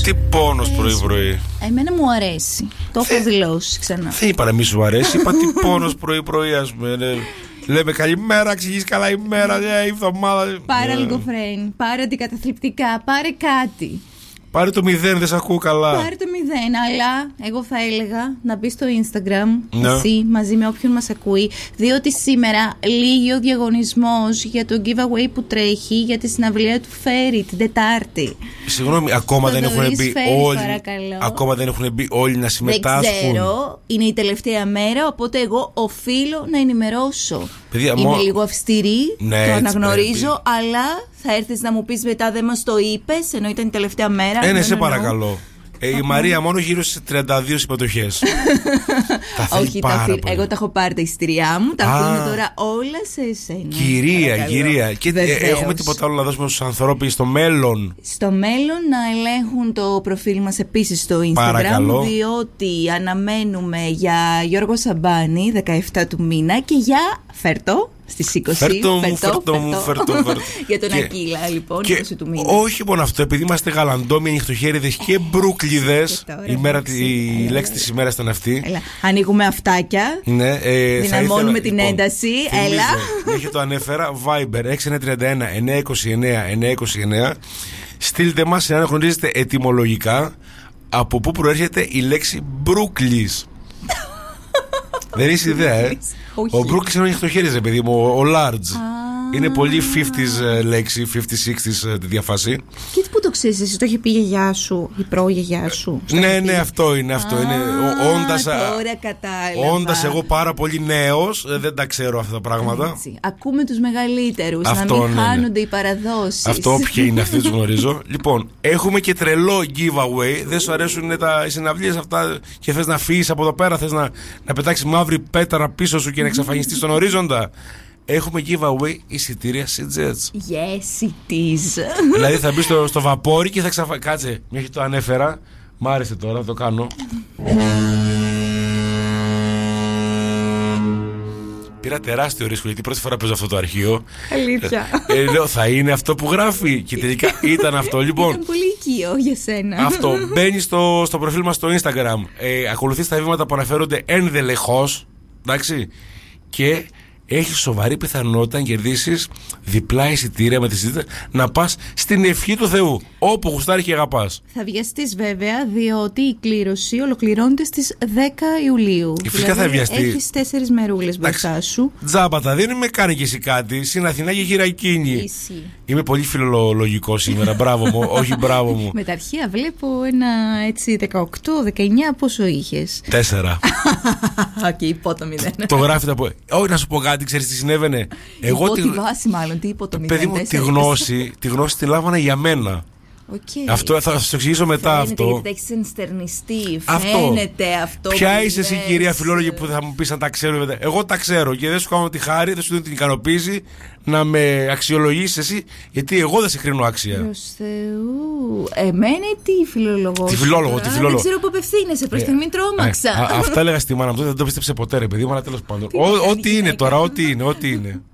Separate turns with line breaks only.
Τι πόνος πρωί-πρωί.
Εμένα μου αρέσει. Το έχω δηλώσει ξανά.
Δεν είπα να μη σου αρέσει. Είπα τι πόνος πρωί-πρωί, ας πούμε. Λέμε καλημέρα, εξηγείς καλά ημέρα, η εβδομάδα.
Πάρε λίγο φρέιν, πάρε αντικαταθλιπτικά, πάρε κάτι.
Πάρε το 0, δεν σε ακούω καλά.
Πάρε το 0, αλλά εγώ θα έλεγα να μπει στο Instagram,
Ναι.
εσύ μαζί με όποιον μας ακούει, διότι σήμερα λύγει ο διαγωνισμός για το giveaway που τρέχει για τη συναυλία του Φέρι την Τετάρτη.
Συγγνώμη, ακόμα δεν έχουν μπει όλοι. Ακόμα δεν έχουν μπει όλοι να συμμετάσχουν.
Δεν ξέρω, είναι η τελευταία μέρα, οπότε εγώ οφείλω να ενημερώσω.
Παιδιά,
είμαι λίγο αυστηρή,
ναι,
το
έτσι
αναγνωρίζω,
πρέπει.
αλλά θα έρθεις να μου πεις μετά δεν μας το είπες, ενώ ήταν η τελευταία μέρα.
Ναι, σε παρακαλώ. Η Μαρία μόνο γύρω στις 32 συμμετοχές.
Όχι, εγώ τα έχω πάρει τα εισιτήριά μου, τα αφήνω τώρα όλα σε εσένα.
Κυρία. Και έχουμε τίποτα άλλο να δώσουμε στους ανθρώπους στο μέλλον?
Στο μέλλον να ελέγχουν το προφίλ μας επίσης στο Instagram.
Παρακαλώ.
Διότι αναμένουμε για Γιώργο Σαμπάνη 17 του μήνα και για Φέρτο στις 20.
Φέρτο.
Για τον Ακύλα, λοιπόν, 20 του μήνα.
Όχι μόνο αυτό, επειδή είμαστε γαλαντόμοι, νυχτοχέριδες και μπρούκλιδες. Η λέξη της ημέρας ήταν αυτή.
Ανοίγουμε αυτάκια.
Ναι,
δυναμώνουμε την ένταση. Έλα.
Έχει το ανέφερα. Viber 6931 929 929. Στείλτε μας εάν γνωρίζετε ετυμολογικά από πού προέρχεται η λέξη μπρούκλις. Δεν είσαι ιδέα, Ο Μπρούκλις είναι ο νυχτοχέρης, ρε παιδί μου, ο large. Είναι πολύ 50s λέξη, 50s-60s διαφάση.
Και τι που το ξέρεις εσύ, το είχε πει η γιαγιά σου, η προγιαγιά σου?
Ναι, αυτό είναι.
Τώρα κατάλαβα.
Όντας εγώ πάρα πολύ νέος, δεν τα ξέρω αυτά τα πράγματα.
Έτσι. Ακούμε τους μεγαλύτερους, να μην χάνονται οι παραδόσεις.
Αυτό ποιοι είναι αυτοί, τους γνωρίζω. Λοιπόν, έχουμε και τρελό giveaway. Δεν σου αρέσουν οι συναυλίες αυτά και θες να φύγεις από εδώ πέρα, θες να πετάξεις μαύρη πέτρα πίσω σου και να εξαφανιστείς στον ορίζοντα? Έχουμε giveaway εισιτήρια Seatjets.
Yes, it is.
Δηλαδή θα μπει στο βαπόρι και θα Κάτσε, μια το ανέφερα. Μ' άρεσε τώρα, το κάνω. Πήρα τεράστιο ρίσκο γιατί πρώτη φορά παίζω αυτό το αρχείο.
Αλήθεια.
Λέω θα είναι αυτό που γράφει. Και τελικά ήταν αυτό. Λοιπόν,
ήταν πολύ οικείο για σένα.
Αυτό. Μπαίνει στο προφίλ μας στο Instagram. Ακολουθείς τα βήματα που αναφέρονται ενδελεχώς. Εντάξει. Και έχει σοβαρή πιθανότητα να κερδίσεις διπλά εισιτήρια με τη συζήτηση να πας στην ευχή του Θεού, όπου γουστάρει και αγαπάς.
Θα βιαστείς βέβαια, διότι η κλήρωση ολοκληρώνεται στις 10 Ιουλίου.
Φυσικά θα βιαστεί.
Έχεις 4 μερούλες μπροστά σου.
Τζάμπα τα δίνουμε, κάνει και εσύ κάτι. Στην Αθηνά και χειρακίνη. Είμαι πολύ φιλολογικό σήμερα. Μπράβο μου, όχι μπράβο μου.
Με τα αρχεία βλέπω ένα έτσι 18-19, πόσο είχες?
4.
Και υπό το 0.
Το γράφετε από. Όχι, να σου πω κάτι, ξέρεις τι συνέβαινε?
Εγώ τη βάση, μάλλον, τι υπό το 0.
Παιδί μου, τη γνώση τη λάβανα για μένα.
Okay.
Αυτό θα σου εξηγήσω μετά.
Φαίνεται,
αυτό.
Γιατί έχεις ενστερνιστεί. Φαίνεται αυτό.
Ποια είσαι εσύ, κυρία φιλόλογη, που θα μου πεις αν τα ξέρω? Εγώ τα ξέρω και δεν σου κάνω τη χάρη, δεν σου δίνω την ικανοποίηση να με αξιολογήσεις εσύ, γιατί εγώ δεν σε κρίνω άξια.
Προς Θεού. Εμένα τι φιλόλογο?
Τη φιλόλογο.
Δεν ξέρω που απευθύνεσαι. Προς τη μην τρόμαξα.
Αυτά έλεγα στη μάνα μου, δεν το πίστεψε ποτέ, ρε παιδί μου, αλλά τέλος πάντων. Ό,τι είναι τώρα, ό,τι είναι.